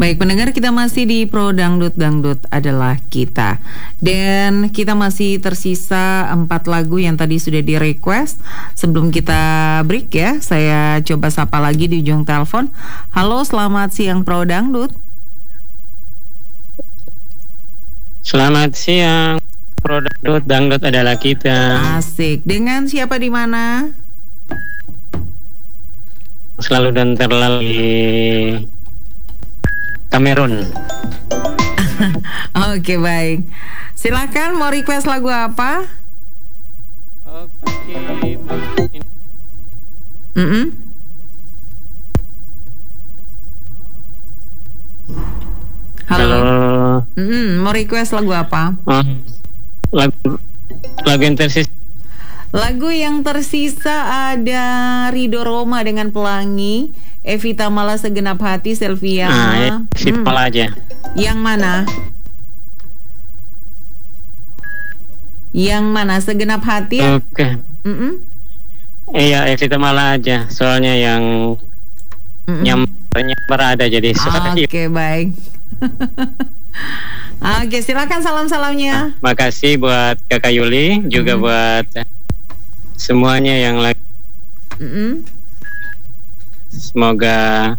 Baik pendengar, kita masih di Pro Dangdut, Dangdut adalah kita. Dan kita masih tersisa 4 lagu yang tadi sudah di request. Sebelum kita break ya, saya coba sapa lagi di ujung telepon. Halo, selamat siang Pro Dangdut. Selamat siang Pro Dangdut, Dangdut adalah kita. Asik. Dengan siapa di mana? Selalu dan terlalu di Kamerun. Oke, baik. Silakan, mau request lagu apa? Oke. Halo. Mau request lagu apa? Lagu yang tersisa. Lagu yang tersisa ada Ridho Roma dengan Pelangi, Evita Mala Segenap Hati, Selvia. Simpel aja. Yang mana? Yang mana? Segenap Hati? Oke. Iya, Evita Mala aja. Soalnya yang nyamper ada jadi susah. Oke, baik. Oke, silakan salam-salamnya. Makasih buat Kakak Yuli, juga buat semuanya yang lagi. Semoga.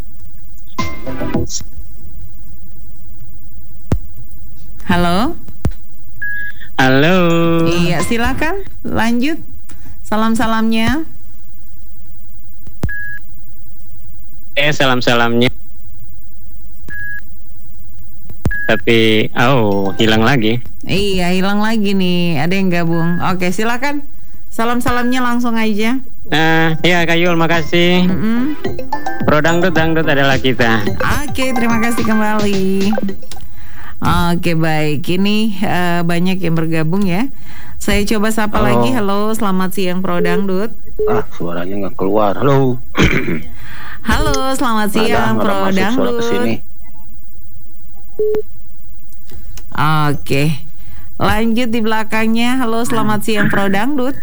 Halo. Halo. Iya, silakan lanjut salam-salamnya. Salam-salamnya. Tapi hilang lagi. Iya, hilang lagi nih. Ada yang gabung. Oke, silakan. Salam-salamnya langsung aja. Ya Kak Yul, makasih. Pro Dangdut, Dangdut adalah kita. Oke, terima kasih kembali. Oke, baik. Ini banyak yang bergabung ya. Saya coba sapa lagi. Halo, selamat siang Pro Dangdut. Suaranya nggak keluar. Halo. Halo, selamat siang Pro Dangdut. Oke, lanjut di belakangnya. Halo, selamat siang Pro Dangdut.